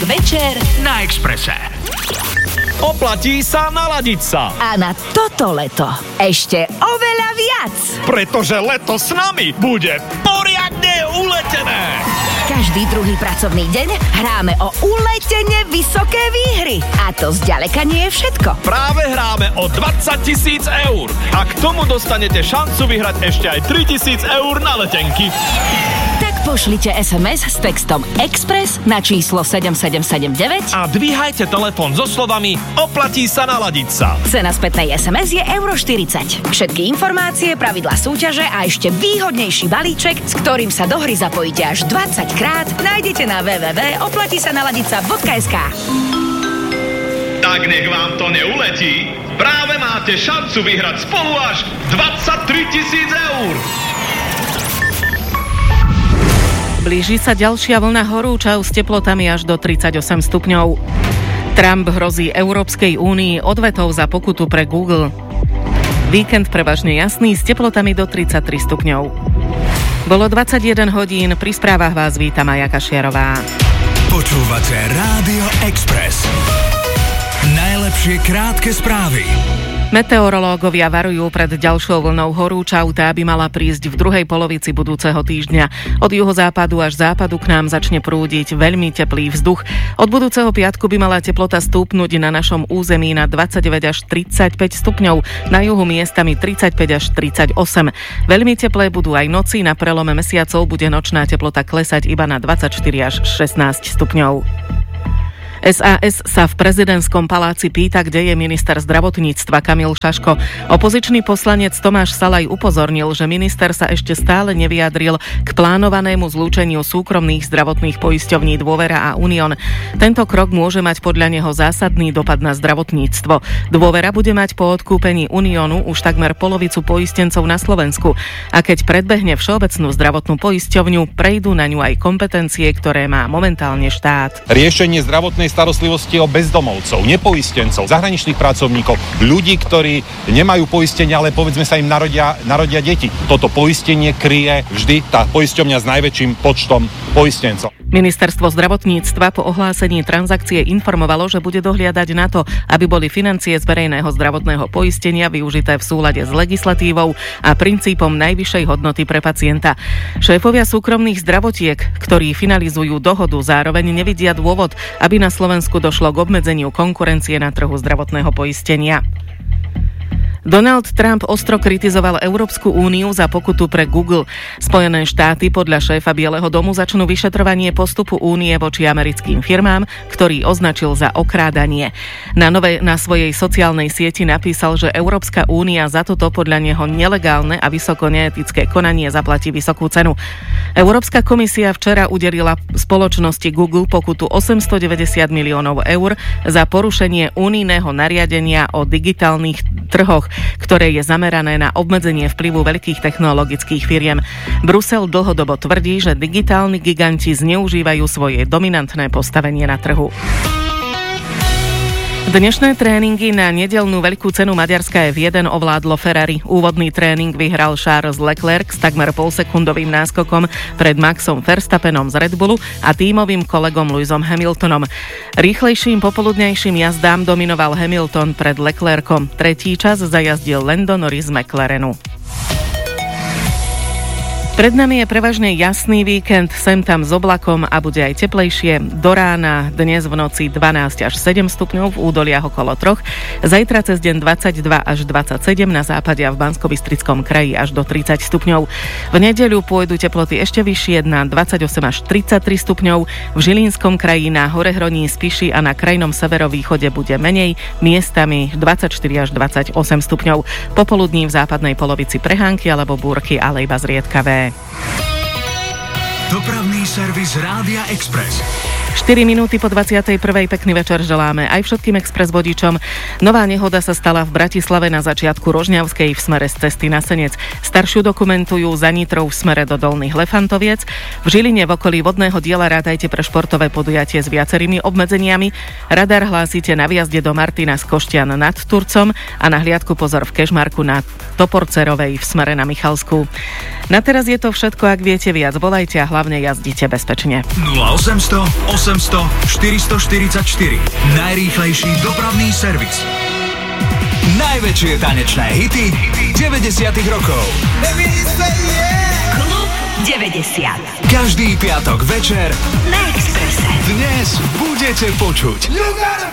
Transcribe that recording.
večer na Expresse. Oplatí sa naladiť sa. a na toto leto ešte oveľa viac. Pretože leto s nami bude poriadne uletené. Každý druhý pracovný deň hráme o uletene vysoké výhry. A to zďaleka nie je všetko. Práve hráme o 20 000 eur. A k tomu dostanete šancu vyhrať ešte aj 3 000 eur na letenky. Tak pošlite SMS s textom Express na číslo 7779 A dvíhajte telefón so slovami oplatí sa naladiť sa. Cena spätnej SMS je €40. Všetky informácie, pravidlá súťaže a ešte výhodnejší balíček, s ktorým sa do hry zapojíte až 20 krát, nájdete na www.oplatisanaladica.sk. Tak nech vám to neuletí. Práve máte šancu vyhrať spolu až 23 000 eur. Blíži sa ďalšia vlna horúčav s teplotami až do 38 stupňov. Trump hrozí Európskej únii odvetou za pokutu pre Google. Víkend prevažne jasný s teplotami do 33 stupňov. Bolo 21 hodín, pri správach vás víta Maja Kašiarová. Počúvate Rádio Express. Najlepšie krátke správy. Meteorológovia varujú pred ďalšou vlnou horúčav, tá by mala prísť v druhej polovici budúceho týždňa. Od juhozápadu až západu k nám začne prúdiť veľmi teplý vzduch. Od budúceho piatku by mala teplota stúpnuť na našom území na 29 až 35 stupňov, na juhu miestami 35 až 38. Veľmi teplé budú aj noci, na prelome mesiacov bude nočná teplota klesať iba na 24 až 16 stupňov. SAS sa v prezidentskom paláci pýta, kde je minister zdravotníctva Kamil Šaško. Opozičný poslanec Tomáš Salaj upozornil, že minister sa ešte stále nevyjadril k plánovanému zlúčeniu súkromných zdravotných poisťovní Dôvera a Unión. Tento krok môže mať podľa neho zásadný dopad na zdravotníctvo. Dôvera bude mať po odkúpení Uniónu už takmer polovicu poistencov na Slovensku. A keď predbehne Všeobecnú zdravotnú poisťovňu, prejdú na ňu aj kompetencie, ktoré má momentálne štát. Riešenie zdravotnej starostlivosti o bezdomovcov, nepoistencov, zahraničných pracovníkov, ľudí, ktorí nemajú poistenie, ale povedzme sa im narodia deti. Toto poistenie kryje vždy tá poisťovňa s najväčším počtom poistencov. Ministerstvo zdravotníctva po ohlásení transakcie informovalo, že bude dohliadať na to, aby boli financie z verejného zdravotného poistenia využité v súlade s legislatívou a princípom najvyššej hodnoty pre pacienta. Šéfovia súkromných zdravotiek, ktorí finalizujú dohodu, zároveň nevidia dôvod, aby na Slovensku došlo k obmedzeniu konkurencie na trhu zdravotného poistenia. Donald Trump ostro kritizoval Európsku úniu za pokutu pre Google. Spojené štáty podľa šéfa Bieleho domu začnú vyšetrovanie postupu únie voči americkým firmám, ktorý označil za okrádanie. Na svojej sociálnej sieti napísal, že Európska únia za toto podľa neho nelegálne a vysoko neetické konanie zaplatí vysokú cenu. Európska komisia včera udelila spoločnosti Google pokutu 890 miliónov eur za porušenie únijného nariadenia o digitálnych trhoch, ktoré je zamerané na obmedzenie vplyvu veľkých technologických firiem. Brusel dlhodobo tvrdí, že digitálni giganti zneužívajú svoje dominantné postavenie na trhu. Dnešné tréningy na nedeľnú veľkú cenu Maďarska F1 ovládlo Ferrari. Úvodný tréning vyhral Charles Leclerc s takmer polsekundovým náskokom pred Maxom Verstappenom z Red Bullu a tímovým kolegom Lewisom Hamiltonom. Rýchlejším popoludňajším jazdám dominoval Hamilton pred Leclercom. Tretí čas zajazdil Lando Norris z McLarenu. Pred nami je prevažne jasný víkend, sem tam s oblakom a bude aj teplejšie. Do rána dnes v noci 12 až 7 stupňov, v údoliach okolo 3. Zajtra cez deň 22 až 27, na západe a v Banskobystrickom kraji až do 30 stupňov. V nedeľu pôjdu teploty ešte vyššie na 28 až 33 stupňov. V Žilinskom kraji, na Horehroní, Spiši a na krajnom severovýchode bude menej, miestami 24 až 28 stupňov. Popoludní v západnej polovici prehánky alebo búrky, ale iba zriedkavé. Dopravný servis Rádia Express. 4 minúty po 21. Pekný večer želáme aj všetkým Express vodičom. Nová nehoda sa stala v Bratislave na začiatku Rožňavskej v smere z cesty na Senec. Staršiu dokumentujú za Nitrou v smere do Dolných Lefantoviec. V Žiline v okolí vodného diela rátajte pre športové podujatie s viacerými obmedzeniami. Radar hlásite na výjazde do Martina z Koštian nad Turcom a na hliadku pozor v Kežmarku na Toporcerovej v smere na Michalsku. Na teraz je to všetko, ak viete viac, volajte a hlavne jazdite bezpečne. 0800 800 444. Najrýchlejší dopravný servis. Najväčšie tanečné hity 90 rokov. Klub 90. Každý piatok večer Na Expresse. dnes budete počuť.